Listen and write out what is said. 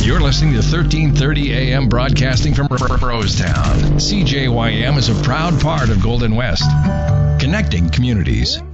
You're listening to 1330 AM broadcasting from Rosetown. CJYM is a proud part of Golden West, connecting communities.